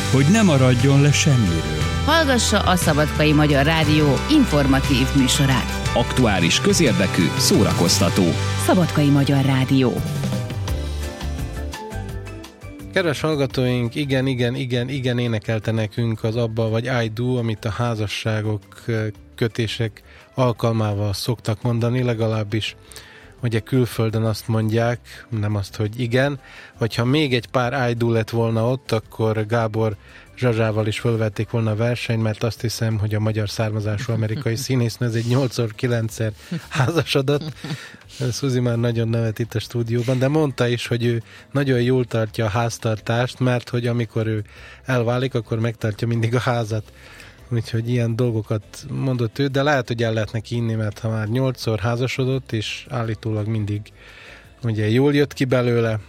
hogy ne maradjon le semmiről. Hallgassa a Szabadkai Magyar Rádió informatív műsorát. Aktuális, közérdekű, szórakoztató. Szabadkai Magyar Rádió. Kedves hallgatóink, igen énekelte nekünk az Abba vagy I Do, amit a házasságok, kötések alkalmával szoktak mondani, legalábbis ugye külföldön azt mondják, nem azt, hogy igen, vagy ha még egy pár I Do lett volna ott, akkor Gábor Zsazsával is fölvették volna a versenyt, mert azt hiszem, hogy a magyar származású amerikai színésznő, ez egy 8-9-szer házasodott. Szuzi már nagyon nevet itt a stúdióban, de mondta is, hogy ő nagyon jól tartja a háztartást, mert hogy amikor ő elválik, akkor megtartja mindig a házat. Úgyhogy ilyen dolgokat mondott ő, de lehet, hogy el lehet neki inni, mert ha már 8-szor házasodott, és állítólag mindig ugye jól jött ki belőle,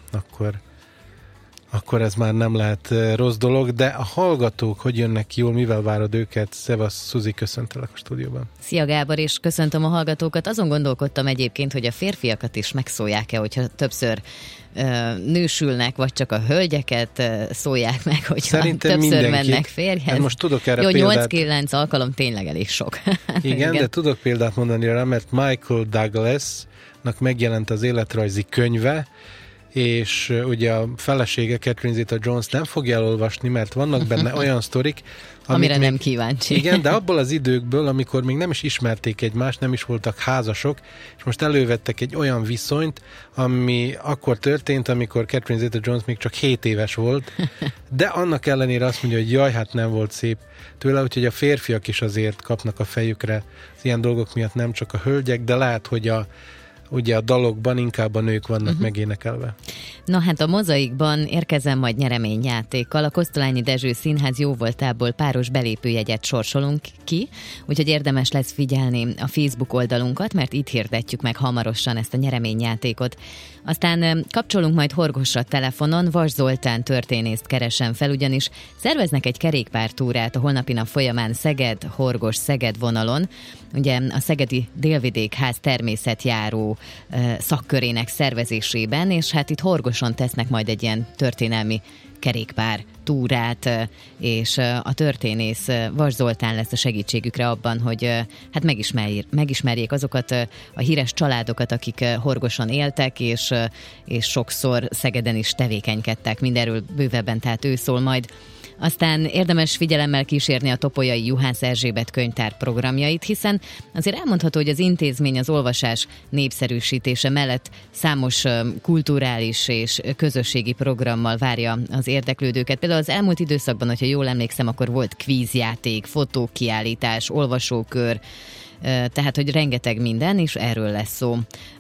akkor ez már nem lehet rossz dolog, de a hallgatók hogy jönnek ki jól, mivel várod őket? Szevasz, Szuzi, köszöntelek a stúdióban. Szia Gábor, és köszöntöm a hallgatókat. Azon gondolkodtam egyébként, hogy a férfiakat is megszólják-e, hogyha többször nősülnek, vagy csak a hölgyeket szólják meg, hogyha szerintem többször mindenkit mennek férjhez. Hát most tudok erre jó, példát. 8-9 alkalom tényleg elég sok. Igen, de tudok példát mondani rá, mert Michael Douglasnak megjelent az életrajzi könyve, és ugye a felesége Catherine Zeta-Jones nem fogja elolvasni, mert vannak benne olyan sztorik, amire nem kíváncsi. Igen, de abból az időkből, amikor még nem is ismerték egymást, nem is voltak házasok, és most elővettek egy olyan viszonyt, ami akkor történt, amikor Catherine Zeta-Jones még csak 7 éves volt, de annak ellenére azt mondja, hogy jaj, hát nem volt szép tőle, úgyhogy a férfiak is azért kapnak a fejükre az ilyen dolgok miatt, nem csak a hölgyek, de lehet, hogy ugye a dalokban inkább a nők vannak megénekelve. Na hát a Mozaikban érkezem majd nyereményjátékkal. A Kosztolányi Dezső Színház jóvoltából páros belépőjegyet sorsolunk ki, úgyhogy érdemes lesz figyelni a Facebook oldalunkat, mert itt hirdetjük meg hamarosan ezt a nyereményjátékot. Aztán kapcsolunk majd Horgosra telefonon, Vas Zoltán történészt keresem fel, ugyanis szerveznek egy kerékpártúrát a holnapi nap folyamán Szeged-Horgos-Szeged vonalon. Ugye a Szegedi Délvidékház természetjáró szakkörének szervezésében, és hát itt Horgoson tesznek majd egy ilyen történelmi kerékpár túrát, és a történész Vas Zoltán lesz a segítségükre abban, hogy hát megismerjék azokat a híres családokat, akik Horgoson éltek, és sokszor Szegeden is tevékenykedtek. Mindenről bővebben, tehát ő szól majd. Aztán érdemes figyelemmel kísérni a Topolyai Juhász Erzsébet könyvtár programjait, hiszen azért elmondható, hogy az intézmény az olvasás népszerűsítése mellett számos kulturális és közösségi programmal várja az érdeklődőket. Például az elmúlt időszakban, hogyha jól emlékszem, akkor volt kvízjáték, fotókiállítás, olvasókör, tehát, hogy rengeteg minden, és erről lesz szó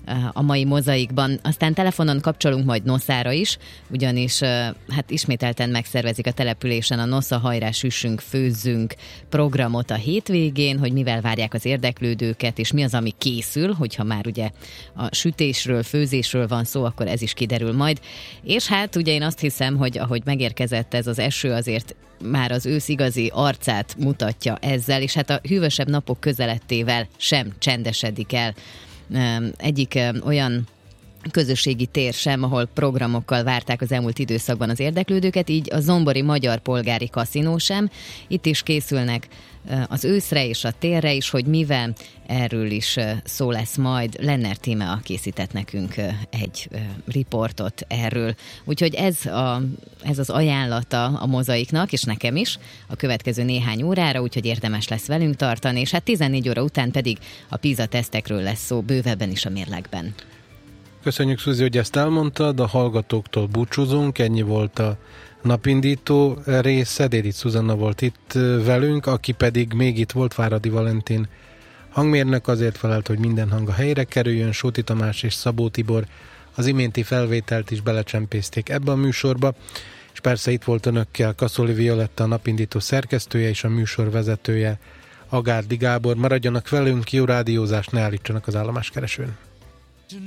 a mai Mozaikban. Aztán telefonon kapcsolunk majd Noszára is, ugyanis hát ismételten megszervezik a településen a Nosza hajrá süssünk, főzzünk programot a hétvégén, hogy mivel várják az érdeklődőket, és mi az, ami készül, hogyha már ugye a sütésről, főzésről van szó, akkor ez is kiderül majd. És hát ugye én azt hiszem, hogy ahogy megérkezett ez az eső, azért már az ősz igazi arcát mutatja ezzel, és hát a hűvösebb napok közelettével sem csendesedik el egyik olyan közösségi tér sem, ahol programokkal várták az elmúlt időszakban az érdeklődőket, így a zombori Magyar Polgári Kaszinó sem. Itt is készülnek az őszre és a térre is, hogy mivel, erről is szó lesz majd. Lenner Tímea készített nekünk egy riportot erről. Úgyhogy ez az ajánlata a Mozaiknak, és nekem is a következő néhány órára, úgyhogy érdemes lesz velünk tartani, és hát 14 óra után pedig a PISA tesztekről lesz szó bővebben is a mérlegben. Köszönjük, Szuzi, hogy ezt elmondtad, a hallgatóktól búcsúzunk, ennyi volt a napindító része, Dédit Szuzanna volt itt velünk, aki pedig még itt volt, Váradi Valentin hangmérnök, azért felelt, hogy minden hang a helyre kerüljön, Sóti Tamás és Szabó Tibor az iménti felvételt is belecsempészték ebbe a műsorba, és persze itt volt önökkel Kaszoli Violetta, a napindító szerkesztője és a műsor vezetője, Agárdi Gábor. Maradjanak velünk, jó rádiózást, ne állítsanak az állomáskeresőn.